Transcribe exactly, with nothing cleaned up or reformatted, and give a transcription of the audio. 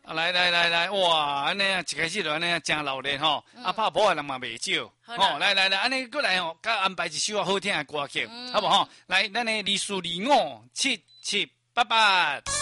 啊，来来来来，哇，安尼啊，一开始就安尼啊，真热烈吼， 嗯啊，拍谱的人嘛袂少， 好啦吼，来来来，安尼过来吼，甲安排一首好听的歌曲， 嗯好不好？来，咱的二四二五七七八八。